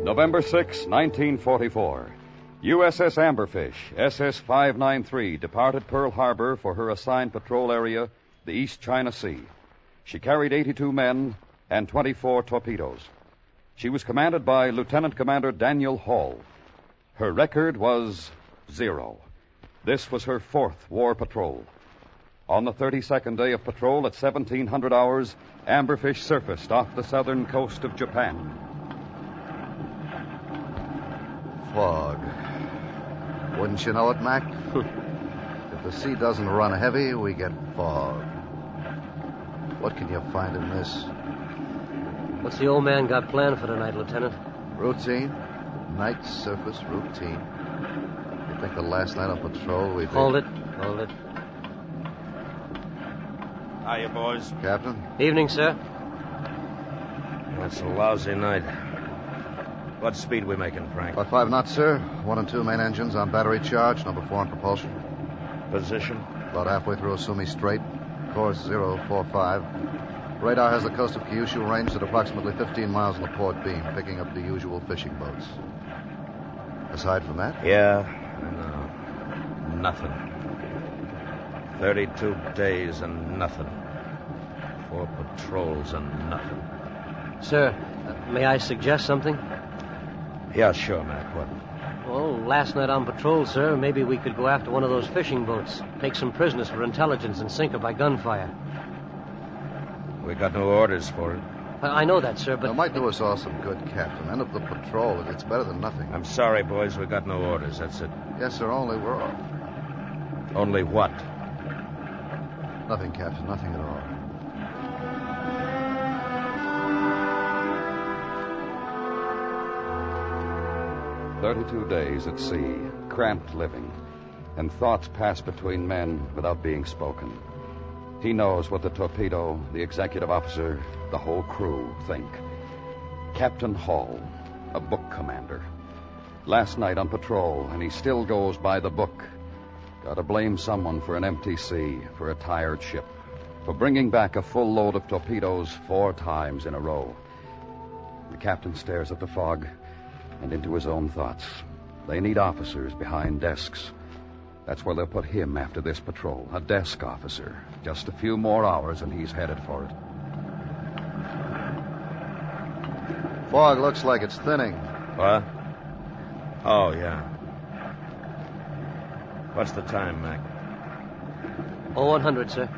November 6, 1944. USS Amberfish, SS-593, departed Pearl Harbor for her assigned patrol area, the East China Sea. She carried 82 men and 24 torpedoes. She was commanded by Lieutenant Commander Daniel Hall. Her record was 0. This was her 4th war patrol. On the 32nd day of patrol at 1700 hours, Amberfish surfaced off the southern coast of Japan. Fog. Wouldn't you know it, Mac? If the sea doesn't run heavy, we get fog. What can you find in this? What's the old man got planned for tonight, Lieutenant? Routine. Night surface routine. You think the last night on patrol we did... Hold it. Hiya, boys. Captain? Evening, sir. That's a lousy night. What speed we making, Frank? About 5 knots, sir. 1 and 2 main engines on battery charge. Number 4 on propulsion. Position? About halfway through Osumi Strait. Course 045. Radar has the coast of Kyushu ranged at approximately 15 miles on the port beam, picking up the usual fishing boats. Aside from that? Yeah, no. Nothing. 32 days and nothing. 4 patrols and nothing. Sir, may I suggest something? Yeah, sure, Mac. What? Well, last night on patrol, sir, maybe we could go after one of those fishing boats, take some prisoners for intelligence and sink her by gunfire. We got no orders for it. I know that, sir, but... It might do us all some good, Captain. End of the patrol. It's better than nothing. I'm sorry, boys. We got no orders. That's it. Yes, sir, only we're off. Only what? Nothing, Captain. Nothing at all. "32 days at sea, cramped living, and thoughts pass between men without being spoken. He knows what the torpedo, the executive officer, the whole crew think. Captain Hall, a book commander. Last night on patrol, and he still goes by the book. Gotta blame someone for an empty sea, for a tired ship, for bringing back a full load of torpedoes 4 times in a row. The captain stares at the fog and into his own thoughts. They need officers behind desks. That's where they'll put him after this patrol, a desk officer. Just a few more hours and he's headed for it. Fog looks like it's thinning. What? Oh, yeah. What's the time, Mac? 0100, sir.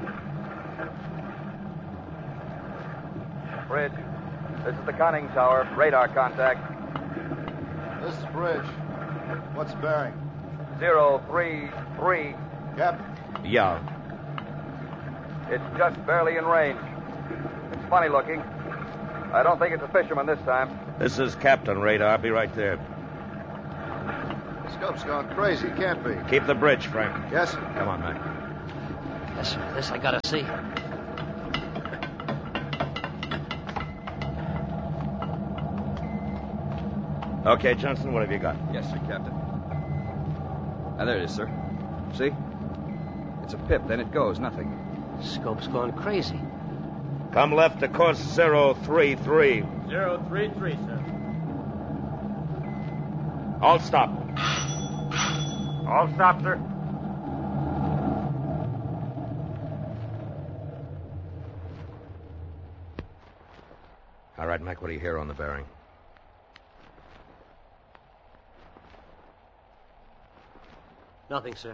Bridge. This is the conning tower. Radar contact. This is Bridge. What's the bearing? 033. Captain? Yeah. It's just barely in range. It's funny looking. I don't think it's a fisherman this time. This is Captain Radar. I'll be right there. The scope's gone crazy. Can't be. Keep the bridge, Frank. Yes? Come on, Mac. Yes, sir. This I gotta see. Okay, Johnson, what have you got? Yes, sir, Captain. There it is, sir. See? It's a pip, then it goes. Nothing. Scope's gone crazy. Come left to course 033. 033, sir. All stop. All stop, sir. All right, Mac, what do you hear on the bearing? Nothing, sir.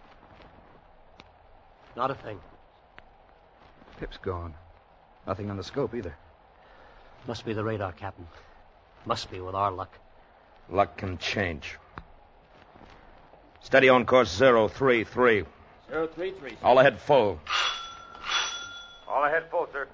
Not a thing. Pip's gone. Nothing on the scope either. Must be the radar, Captain. Must be with our luck. Luck can change. Steady on course 033. 033, sir. All ahead full. All ahead full, sir.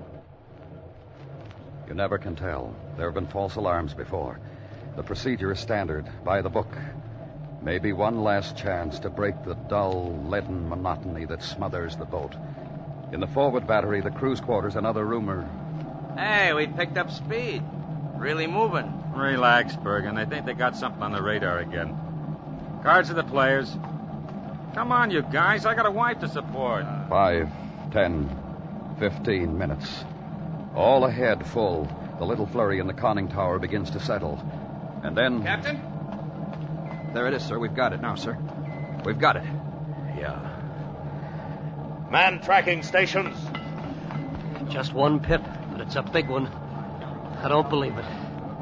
You never can tell. There have been false alarms before. The procedure is standard, by the book. Maybe one last chance to break the dull, leaden monotony that smothers the boat. In the forward battery, the crew's quarters, another rumor. Hey, we picked up speed. Really moving. Relax, Bergen. I think they got something on the radar again. Cards to the players. Come on, you guys. I got a wife to support. 5, 10, 15 minutes. All ahead full. The little flurry in the conning tower begins to settle. And then... Captain? There it is, sir. We've got it now, sir. We've got it. Yeah. Man tracking stations. Just one pip, but it's a big one. I don't believe it.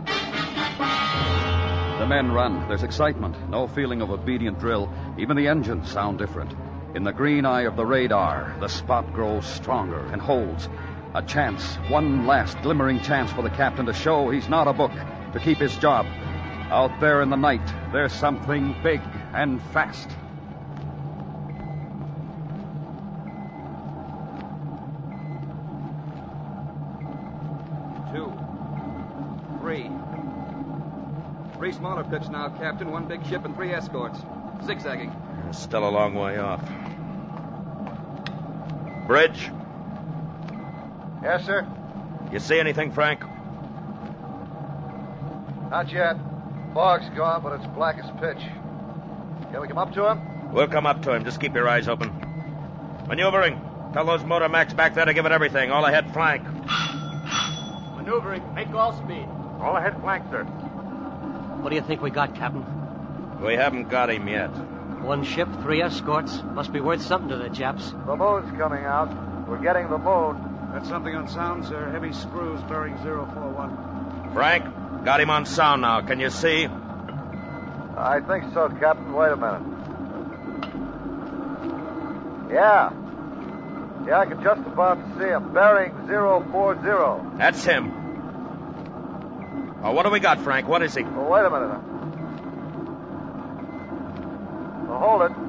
The men run. There's excitement. No feeling of obedient drill. Even the engines sound different. In the green eye of the radar, the spot grows stronger and holds. A chance, one last glimmering chance for the captain to show he's not a book, to keep his job. Out there in the night, there's something big and fast. Three smaller pips now, Captain. One big ship and 3 escorts. Zigzagging. Still a long way off. Bridge. Yes, sir? You see anything, Frank? Not yet. Fog's gone, but it's black as pitch. Can we come up to him? We'll come up to him. Just keep your eyes open. Maneuvering. Tell those motor Macs back there to give it everything. All ahead flank. Maneuvering. Make all speed. All ahead flank, sir. What do you think we got, Captain? We haven't got him yet. 1 ship, 3 escorts. Must be worth something to the chaps. The moon's coming out. We're getting the moon. That's something on sound, sir. Heavy screws bearing 041. Frank, got him on sound now. Can you see? I think so, Captain. Wait a minute. Yeah, I can just about see him. Bearing 040. That's him. Oh, what do we got, Frank? What is he? Well, wait a minute. Well, hold it.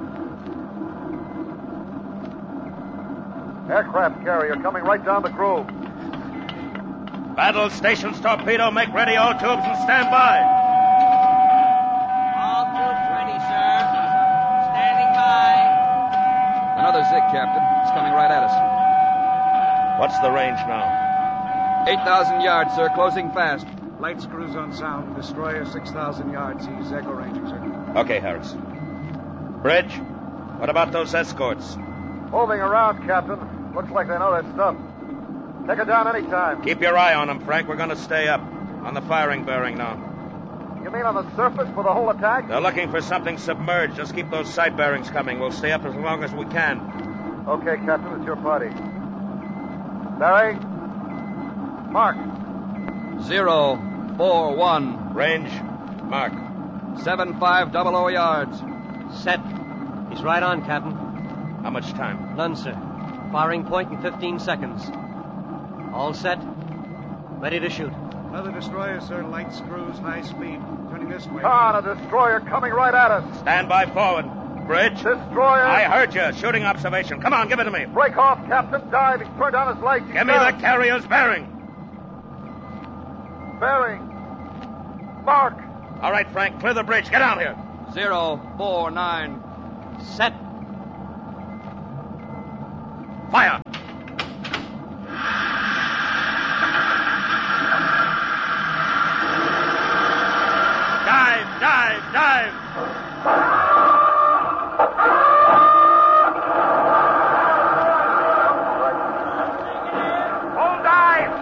Aircraft carrier coming right down the groove. Battle stations, torpedo, make ready all tubes and stand by. All tubes ready, sir. Standing by. Another zig, Captain. It's coming right at us. What's the range now? 8,000 yards, sir. Closing fast. Light screws on sound. Destroyer 6,000 yards. He's echo ranging, sir. Okay, Harris. Bridge, what about those escorts? Moving around, Captain. Looks like they know that stuff. Take it down any time. Keep your eye on them, Frank. We're going to stay up. On the firing bearing now. You mean on the surface for the whole attack? They're looking for something submerged. Just keep those side bearings coming. We'll stay up as long as we can. Okay, Captain. It's your party. Barry? Mark. 041. Range, mark. 7500 yards. Set. He's right on, Captain. How much time? None, sir. Firing point in 15 seconds. All set. Ready to shoot. Another destroyer, sir. Light screws, high speed. Turning this way. On, a destroyer coming right at us. Stand by forward. Bridge. Destroyer. I heard you. Shooting observation. Come on, give it to me. Break off, Captain. Dive. He's turned on his lights. Give me the carrier's bearing. Bearing. Mark. All right, Frank. Clear the bridge. Get out here. 049. Set. Fire. Dive. Hold dive.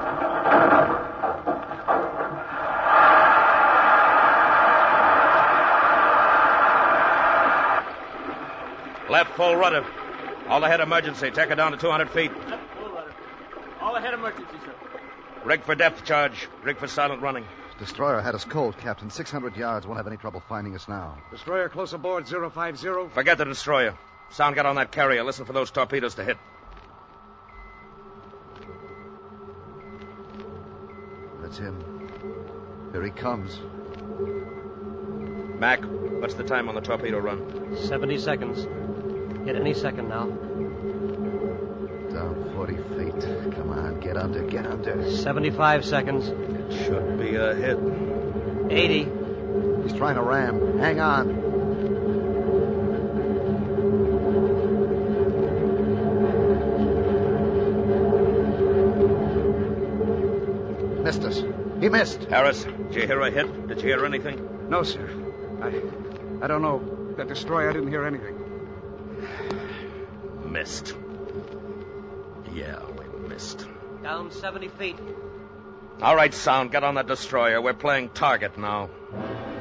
Left full rudder. All ahead emergency. Take her down to 200 feet. Left full rudder. All ahead emergency, sir. Rig for depth charge. Rig for silent running. Destroyer had us cold, Captain. 600 yards. Won't have any trouble finding us now. Destroyer close aboard 050. Forget the destroyer. Sound got on that carrier. Listen for those torpedoes to hit. That's him. Here he comes. Mac, what's the time on the torpedo run? 70 seconds. Hit any second now. Down 40 feet. Come on, get under. 75 seconds. Should be a hit. 80. He's trying to ram. Hang on. Missed us. He missed. Harris, did you hear a hit? Did you hear anything? No, sir. I don't know. That destroyer, I didn't hear anything. Missed. Yeah, we missed. Down 70 feet. All right, Sound, get on the destroyer. We're playing target now.